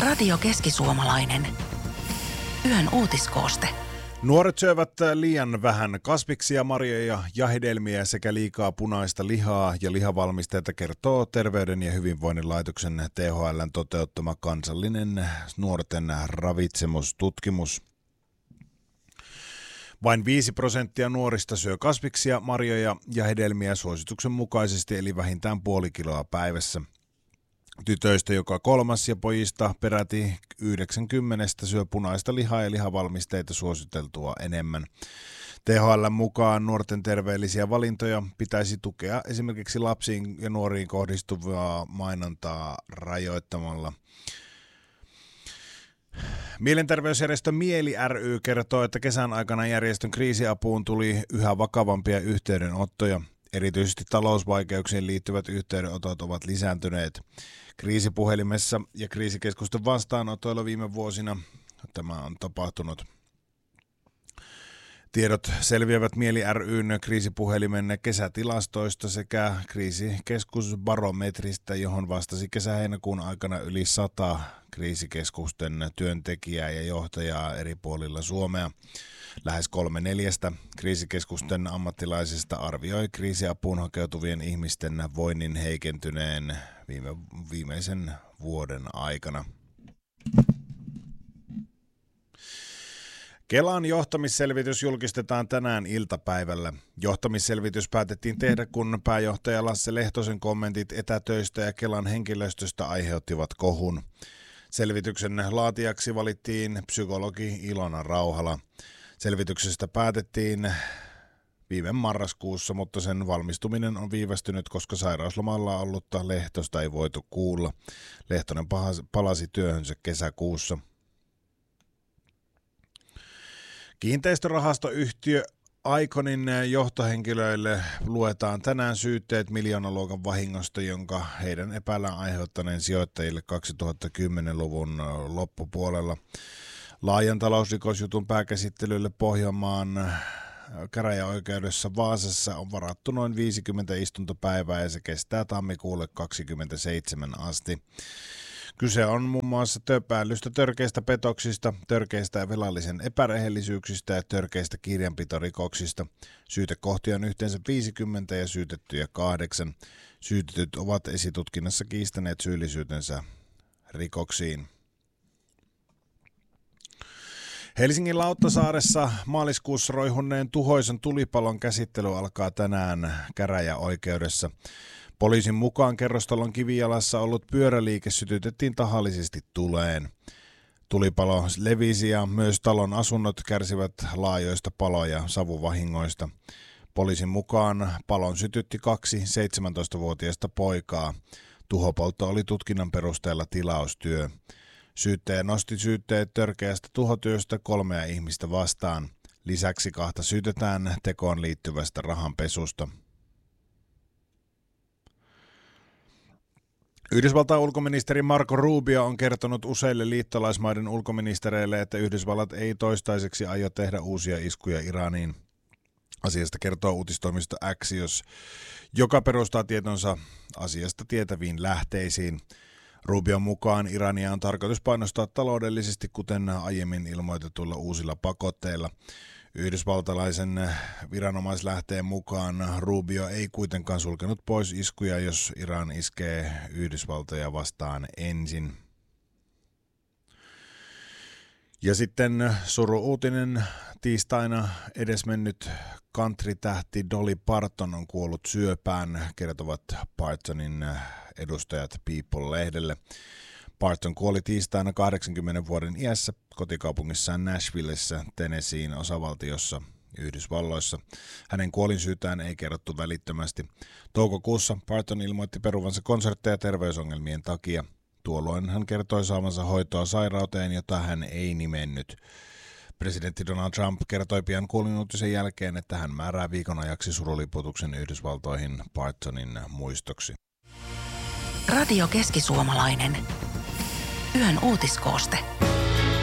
Radio Keski-Suomalainen. Yön uutiskooste. Nuoret syövät liian vähän kasviksia, marjoja ja hedelmiä sekä liikaa punaista lihaa ja lihavalmisteita, kertoo Terveyden ja hyvinvoinnin laitoksen THL:n toteuttama kansallinen nuorten ravitsemustutkimus. Vain 5% nuorista syö kasviksia, marjoja ja hedelmiä suosituksen mukaisesti, eli vähintään puoli kiloa päivässä. Tytöistä joka kolmas ja pojista peräti 90 syö punaista lihaa ja lihavalmisteita suositeltua enemmän. THL mukaan nuorten terveellisiä valintoja pitäisi tukea esimerkiksi lapsiin ja nuoriin kohdistuvaa mainontaa rajoittamalla. Mielenterveysjärjestö Mieli ry kertoo, että kesän aikana järjestön kriisiapuun tuli yhä vakavampia yhteydenottoja. Erityisesti talousvaikeuksiin liittyvät yhteydenotot ovat lisääntyneet. Kriisipuhelimessa ja kriisikeskusten vastaanotoilla viime vuosina tämä on tapahtunut. Tiedot selviävät Mieli ry:n kriisipuhelimen kesätilastoista sekä kriisikeskusbarometristä, johon vastasi kesä-heinäkuun aikana yli 100 kriisikeskusten työntekijää ja johtajaa eri puolilla Suomea. Lähes 3/4 kriisikeskusten ammattilaisista arvioi kriisiapuun hakeutuvien ihmisten voinnin heikentyneen viimeisen vuoden aikana. Kelan johtamisselvitys julkistetaan tänään iltapäivällä. Johtamisselvitys päätettiin tehdä, kun pääjohtaja Lasse Lehtosen kommentit etätöistä ja Kelan henkilöstöstä aiheuttivat kohun. Selvityksen laatijaksi valittiin psykologi Ilona Rauhala. Selvityksestä päätettiin viime marraskuussa, mutta sen valmistuminen on viivästynyt, koska sairauslomalla ollutta Lehtosta ei voitu kuulla. Lehtonen palasi työhönsä kesäkuussa. Kiinteistörahastoyhtiö Iconin johtohenkilöille luetaan tänään syytteet miljoonaluokan vahingosta, jonka heidän epäillään aiheuttaneen sijoittajille 2010-luvun loppupuolella. Laajan talousrikosjutun pääkäsittelylle Pohjanmaan käräjäoikeudessa Vaasassa on varattu noin 50 istuntopäivää ja se kestää tammikuulle 27 asti. Kyse on muun muassa epäillystä törkeistä petoksista, törkeistä velallisen epärehellisyyksistä ja törkeistä kirjanpitorikoksista. Syytekohtia on yhteensä 50 ja syytettyjä 8. Syytetyt ovat esitutkinnassa kiistäneet syyllisyytensä rikoksiin. Helsingin Lauttasaaressa maaliskuussa roihunneen tuhoisan tulipalon käsittely alkaa tänään käräjäoikeudessa. Poliisin mukaan kerrostalon kivijalassa ollut pyöräliike sytytettiin tahallisesti tuleen. Tulipalo levisi ja myös talon asunnot kärsivät laajoista palo- ja savuvahingoista. Poliisin mukaan palon sytytti 2 17-vuotiaista poikaa. Tuhopoltto oli tutkinnan perusteella tilaustyö. Syyttäjä nosti syytteet törkeästä tuhotyöstä 3 ihmistä vastaan. Lisäksi 2 syytetään tekoon liittyvästä rahanpesusta. Yhdysvaltain ulkoministeri Marco Rubio on kertonut useille liittolaismaiden ulkoministereille, että Yhdysvallat ei toistaiseksi aio tehdä uusia iskuja Iraniin. Asiasta kertoo uutistoimisto Axios, joka perustaa tietonsa asiasta tietäviin lähteisiin. Rubion mukaan Irania on tarkoitus painostaa taloudellisesti, kuten aiemmin ilmoitetuilla uusilla pakotteilla. Yhdysvaltalaisen viranomaislähteen mukaan Rubio ei kuitenkaan sulkenut pois iskuja, jos Iran iskee Yhdysvaltoja vastaan ensin. Ja sitten suru-uutinen: tiistaina edesmennyt country-tähti Dolly Parton on kuollut syöpään, kertovat Partonin edustajat People-lehdelle. Parton kuoli tiistaina 80 vuoden iässä kotikaupungissaan Nashvillessä, Tennesseein osavaltiossa Yhdysvalloissa. Hänen kuolinsyytään ei kerrottu välittömästi. Toukokuussa Parton ilmoitti peruvansa konsertteja terveysongelmien takia. Tuolloin hän kertoi saavansa hoitoa sairauteen, jota hän ei nimennyt. Presidentti Donald Trump kertoi pian kuolinuutisen jälkeen, että hän määrää viikon ajaksi suruliputuksen Yhdysvaltoihin Partonin muistoksi. Radio Keski-Suomalainen. Yön uutiskooste.